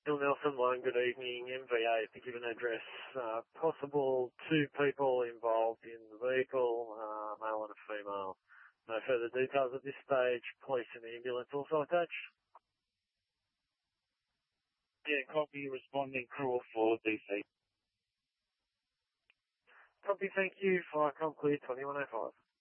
Bill Nelson, line, good evening. MVA, to give an address. Possible 2 people involved in the vehicle, male and a female. No further details at this stage. Police and ambulance also attached. Yeah, copy, responding crew of 4 DC. Copy, thank you. Fire com clear 2105.